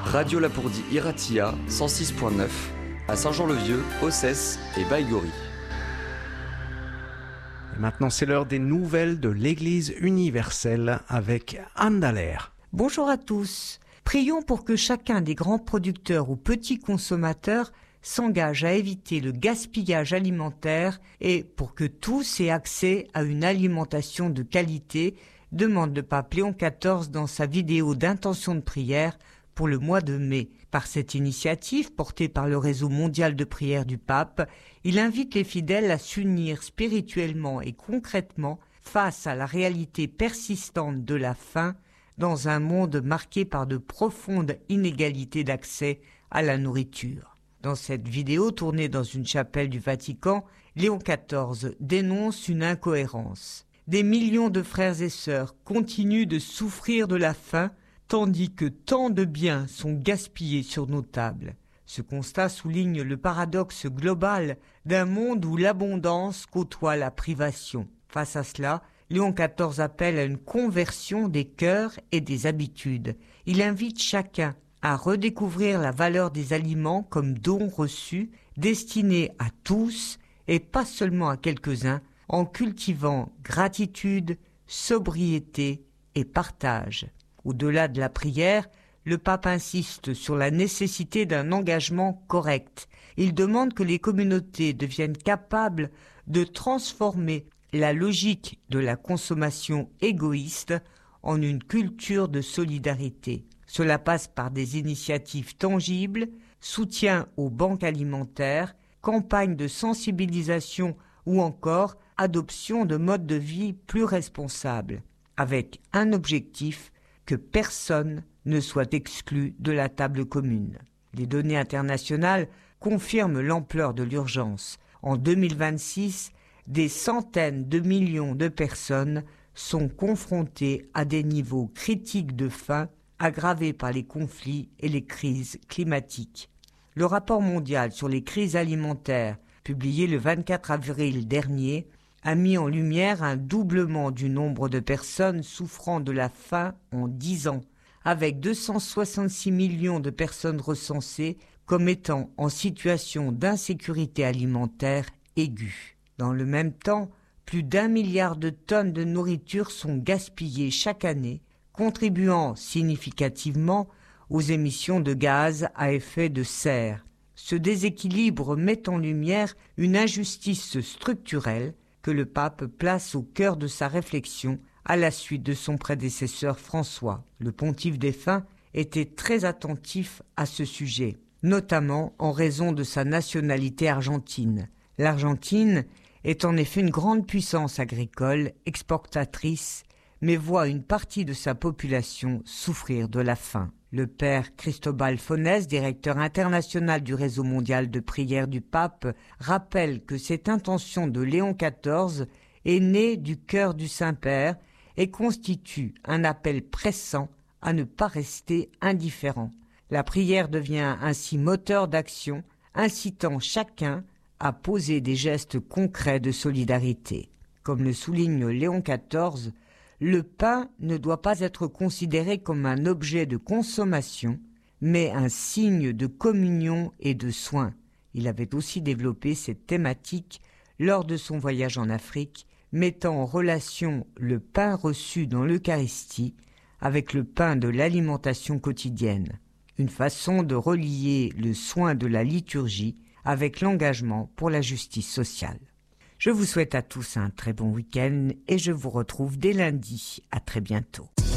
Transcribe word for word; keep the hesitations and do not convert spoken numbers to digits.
Radio Lapourdie Iratia, cent six point neuf, à Saint-Jean-le-Vieux, Ossès et Baïgori. Et maintenant, c'est l'heure des nouvelles de l'Église universelle avec Anne Dallaire. Bonjour à tous. Prions pour que chacun des grands producteurs ou petits consommateurs s'engage à éviter le gaspillage alimentaire et pour que tous aient accès à une alimentation de qualité, demande le pape Léon quatorze dans sa vidéo d'intention de prière pour le mois de mai. Par cette initiative, portée par le réseau mondial de prière du pape, il invite les fidèles à s'unir spirituellement et concrètement face à la réalité persistante de la faim dans un monde marqué par de profondes inégalités d'accès à la nourriture. Dans cette vidéo tournée dans une chapelle du Vatican, Léon quatorze dénonce une incohérence. Des millions de frères et sœurs continuent de souffrir de la faim, tandis que tant de biens sont gaspillés sur nos tables. Ce constat souligne le paradoxe global d'un monde où l'abondance côtoie la privation. Face à cela, Léon quatorze appelle à une conversion des cœurs et des habitudes. Il invite chacun à redécouvrir la valeur des aliments comme dons reçus, destinés à tous et pas seulement à quelques-uns, en cultivant gratitude, sobriété et partage. Au-delà de la prière, le pape insiste sur la nécessité d'un engagement correct. Il demande que les communautés deviennent capables de transformer la logique de la consommation égoïste en une culture de solidarité. Cela passe par des initiatives tangibles, soutien aux banques alimentaires, campagnes de sensibilisation ou encore adoption de modes de vie plus responsables, avec un objectif, que personne ne soit exclu de la table commune. Les données internationales confirment l'ampleur de l'urgence. En deux mille vingt-six, des centaines de millions de personnes sont confrontées à des niveaux critiques de faim aggravés par les conflits et les crises climatiques. Le rapport mondial sur les crises alimentaires, publié le vingt-quatre avril dernier, a mis en lumière un doublement du nombre de personnes souffrant de la faim en dix ans, avec deux cent soixante-six millions de personnes recensées comme étant en situation d'insécurité alimentaire aiguë. Dans le même temps, plus d'un milliard de tonnes de nourriture sont gaspillées chaque année, contribuant significativement aux émissions de gaz à effet de serre. Ce déséquilibre met en lumière une injustice structurelle que le pape place au cœur de sa réflexion à la suite de son prédécesseur François. Le pontife défunt était très attentif à ce sujet, notamment en raison de sa nationalité argentine. L'Argentine est en effet une grande puissance agricole, exportatrice, mais voit une partie de sa population souffrir de la faim. Le père Cristobal Fonès, directeur international du réseau mondial de prière du pape, rappelle que cette intention de Léon quatorze est née du cœur du Saint-Père et constitue un appel pressant à ne pas rester indifférent. La prière devient ainsi moteur d'action, incitant chacun à poser des gestes concrets de solidarité. Comme le souligne Léon quatorze, le pain ne doit pas être considéré comme un objet de consommation, mais un signe de communion et de soin. Il avait aussi développé cette thématique lors de son voyage en Afrique, mettant en relation le pain reçu dans l'Eucharistie avec le pain de l'alimentation quotidienne, une façon de relier le soin de la liturgie avec l'engagement pour la justice sociale. Je vous souhaite à tous un très bon week-end et je vous retrouve dès lundi. À très bientôt.